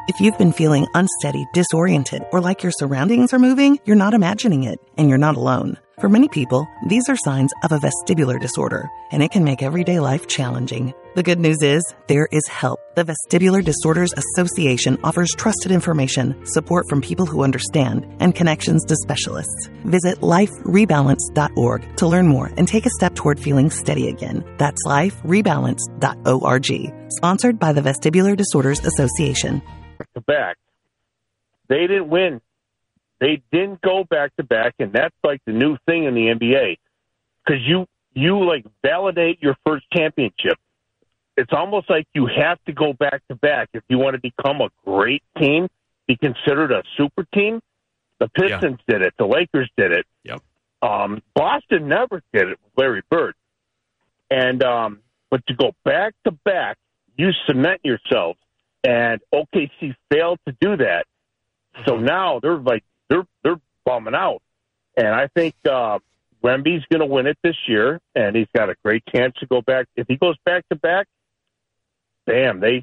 If you've been feeling unsteady, disoriented, or like your surroundings are moving, you're not imagining it, and you're not alone. For many people, these are signs of a vestibular disorder, and it can make everyday life challenging. The good news is, there is help. The Vestibular Disorders Association offers trusted information, support from people who understand, and connections to specialists. Visit liferebalance.org to learn more and take a step toward feeling steady again. That's liferebalance.org. Sponsored by the Vestibular Disorders Association. Back. They didn't win. They didn't go back-to-back, and that's like the new thing in the NBA. Because you like validate your first championship. It's almost like you have to go back-to-back if you want to become a great team, be considered a super team. The Pistons did it. The Lakers did it. Yep. Boston never did it with Larry Bird. And but to go back-to-back, you cement yourself. And OKC failed to do that. So now they're bumming out. And I think Wemby's going to win it this year, and he's got a great chance to go back. If he goes back-to-back, damn, they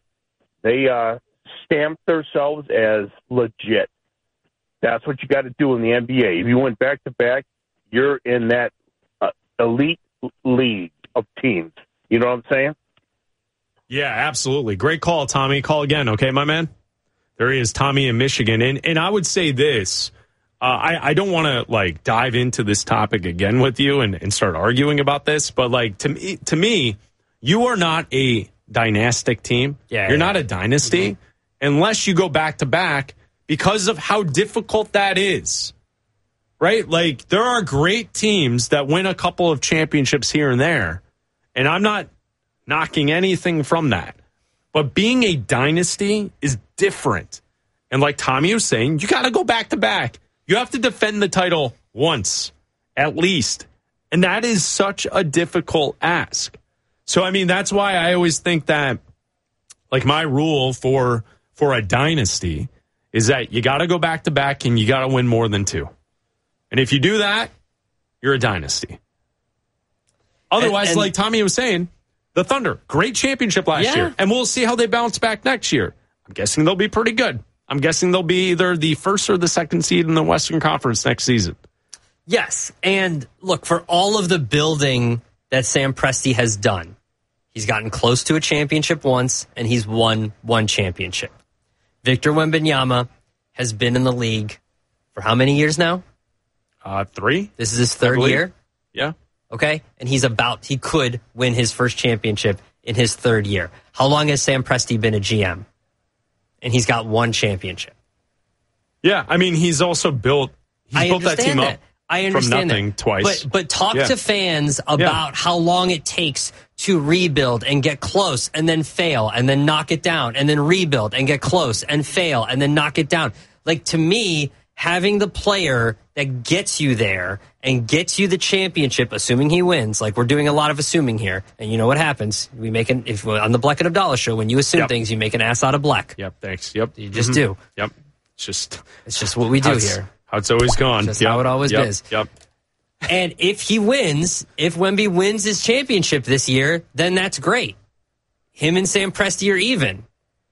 stamped themselves as legit. That's what you got to do in the NBA. If you went back-to-back, you're in that elite league of teams. You know what I'm saying? Yeah, absolutely. Great call, Tommy. Call again, okay, my man? There he is, Tommy in Michigan. And I would say this. I don't want to, dive into this topic again with you and start arguing about this. But, to me, you are not a dynastic team. You're not a dynasty unless you go back-to-back because of how difficult that is. Right? There are great teams that win a couple of championships here and there. And I'm not knocking anything from that. But being a dynasty is different. And like Tommy was saying, you got to go back-to-back. You have to defend the title once, at least. And that is such a difficult ask. So, I mean, that's why I always think that, my rule for a dynasty is that you got to go back-to-back and you got to win more than two. And if you do that, you're a dynasty. Otherwise, and like Tommy was saying, the Thunder, great championship last year. And we'll see how they bounce back next year. I'm guessing they'll be pretty good. I'm guessing they'll be either the first or the second seed in the Western Conference next season. Yes. And look, for all of the building that Sam Presti has done, he's gotten close to a championship once, and he's won one championship. Victor Wembanyama has been in the league for how many years now? 3. This is his third year? Yeah. Okay, and he could win his first championship in his third year. How long has Sam Presti been a GM? And he's got one championship. Yeah, I mean, he's also built that team up from nothing twice. But talk to fans about how long it takes to rebuild and get close and then fail and then knock it down and then rebuild and get close and fail and then knock it down. To me, having the player that gets you there and gets you the championship, assuming he wins, we're doing a lot of assuming here, and you know what happens. On the Bleck and Abdallah show, when you assume things, you make an ass out of Bleck. Yep, thanks. Yep. You just do. Yep. It's just what we do here. How it's always gone. Just how it always is. Yep. And if Wemby wins his championship this year, then that's great. Him and Sam Presti are even.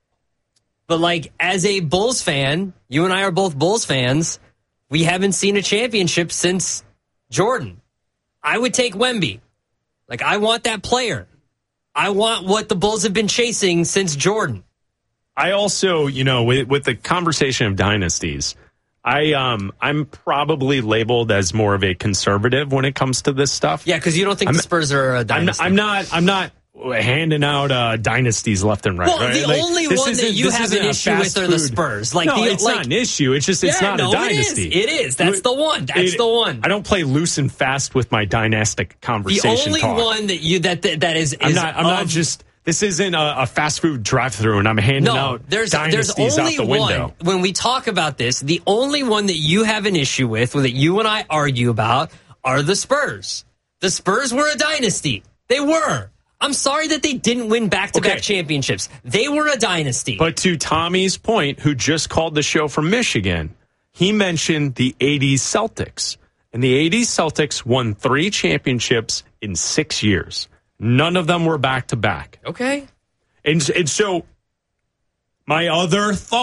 But as a Bulls fan, you and I are both Bulls fans, we haven't seen a championship since Jordan. I would take Wemby. I want that player. I want what the Bulls have been chasing since Jordan. I also, with the conversation of dynasties, I'm probably labeled as more of a conservative when it comes to this stuff. Yeah, because you don't think the Spurs are a dynasty. I'm not handing out dynasties left and right. Well, right? the only one that you have an issue with are the Spurs. No, it's not an issue. It's just it's not a dynasty. It is. That's the one. That's the one. I don't play loose and fast with my dynastic conversation. The only one that you that is I'm not just. This isn't a fast food drive-through, and I'm handing out dynasties out the window. When we talk about this, the only one that you have an issue with, that you and I argue about, are the Spurs. The Spurs were a dynasty. They were. I'm sorry that they didn't win back-to-back championships. They were a dynasty. But to Tommy's point, who just called the show from Michigan, he mentioned the 80s Celtics. And the 80s Celtics won 3 championships in 6 years. None of them were back-to-back. Okay. And so my other thought